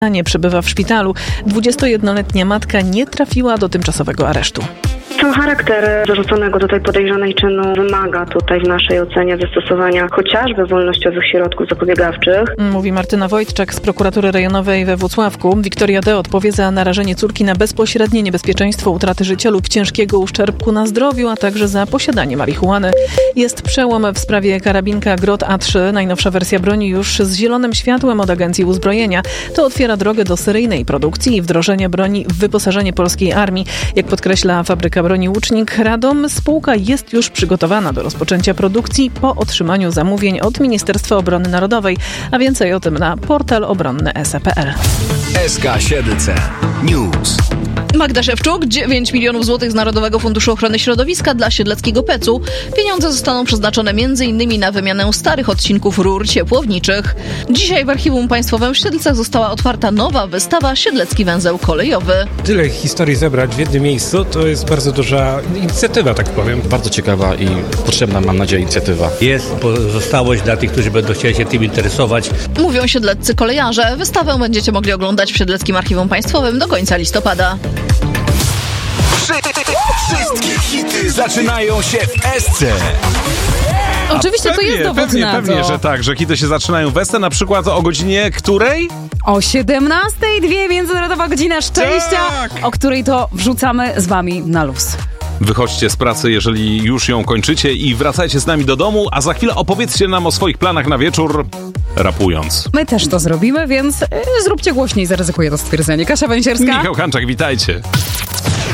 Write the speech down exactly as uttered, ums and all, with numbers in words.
Nie przebywa w szpitalu. dwudziestojednoletnia matka nie trafiła do tymczasowego aresztu. Sam charakter zarzuconego tutaj podejrzanej czynu wymaga tutaj w naszej ocenie zastosowania chociażby wolnościowych środków zapobiegawczych. Mówi Martyna Wojtczak z prokuratury rejonowej we Włocławku. Wiktoria D. odpowie za narażenie córki na bezpośrednie niebezpieczeństwo utraty życia lub ciężkiego uszczerbku na zdrowiu, a także za posiadanie marihuany. Jest przełom w sprawie karabinka Grot A trzy. Najnowsza wersja broni już z zielonym światłem od Agencji Uzbrojenia. To otwiera drogę do seryjnej produkcji i wdrożenia broni w wyposażenie polskiej armii. Jak podkreśla fabryka broni Łucznik Radom, spółka jest już przygotowana do rozpoczęcia produkcji po otrzymaniu zamówień od Ministerstwa Obrony Narodowej, a więcej o tym na portal obronny S E kropka P L. S K siedem C News. Magda Szewczuk, dziewięć milionów złotych z Narodowego Funduszu Ochrony Środowiska dla siedleckiego pecu. Pieniądze zostaną przeznaczone między innymi na wymianę starych odcinków rur ciepłowniczych. Dzisiaj w Archiwum Państwowym w Siedlcach została otwarta nowa wystawa Siedlecki Węzeł Kolejowy. Tyle historii zebrać w jednym miejscu to jest bardzo duża inicjatywa, tak powiem. Bardzo ciekawa i potrzebna, mam nadzieję, inicjatywa. Jest pozostałość dla tych, którzy będą chcieli się tym interesować. Mówią siedleccy kolejarze. Wystawę będziecie mogli oglądać w Siedleckim Archiwum Państwowym do końca listopada. Wszystkie hity zaczynają się w S C. Oczywiście pewnie, to jest dowód pewnie, na pewnie, to. że tak, że hity się zaczynają w S C, na przykład o godzinie której? O siedemnastej dwie Międzynarodowa Godzina Szczęścia, Tak! o której to wrzucamy z wami na luz. Wychodźcie z pracy, jeżeli już ją kończycie i wracajcie z nami do domu, a za chwilę opowiedzcie nam o swoich planach na wieczór, rapując. My też to zrobimy, więc y, zróbcie głośniej, zaryzykuję to stwierdzenie. Kasia Węsierska. Michał Hanczak, witajcie.